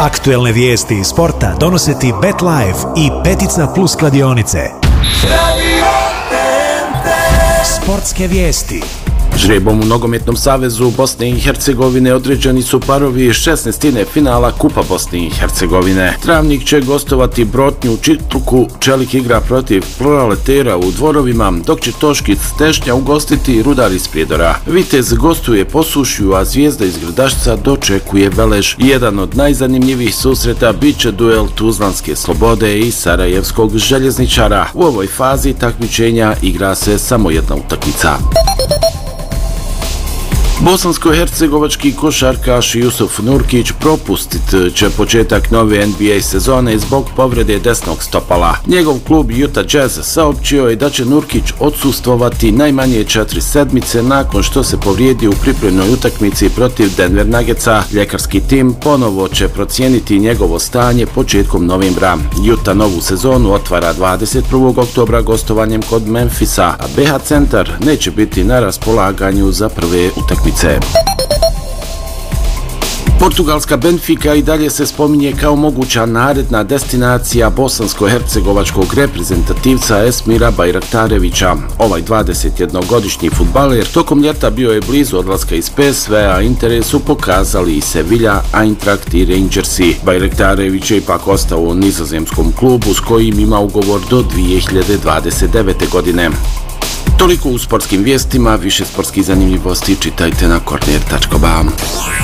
Aktuelne vijesti iz sporta donose ti BetLife i Petica Plus kladionice. Sportske vijesti. Žrebom u Nogometnom savezu Bosne i Hercegovine određeni su parovi 16. finala Kupa Bosne i Hercegovine. Travnik će gostovati Brotnju u Čitluku, Čelik igra protiv Proletera u Dvorovima, dok će Toškic Tešnja ugostiti Rudar iz Prijedora. Vitez gostuje Posušju, a Zvijezda iz Grdašca dočekuje Velež. Jedan od najzanimljivijih susreta bit će duel Tuzlanske Slobode i Sarajevskog Željezničara. U ovoj fazi takmičenja igra se samo jedna utakmica. Bosansko-hercegovački košarkaš Jusuf Nurkić propustit će početak nove NBA sezone zbog povrede desnog stopala. Njegov klub Utah Jazz saopćio je da će Nurkić odsustvovati najmanje 4 sedmice nakon što se povrijedio u pripremnoj utakmici protiv Denver Nuggetsa. Ljekarski tim ponovo će procijeniti njegovo stanje početkom novembra. Utah novu sezonu otvara 21. oktobra gostovanjem kod Memphisa, a BH Centar neće biti na raspolaganju za prve utakmice. Portugalska Benfica i dalje se spominje kao moguća naredna destinacija bosansko-hercegovačkog reprezentativca Esmira Bajraktarevića. Ovaj 21-godišnji fudbaler tokom ljeta bio je blizu odlaska iz PSV-a, interes su pokazali i Sevilla, Eintracht i Rangersi. Bajraktarević je ipak ostao u nizozemskom klubu s kojim ima ugovor do 2029. godine. Toliko u sportskim vijestima, više sportskih zanimljivosti čitajte na korner.ba.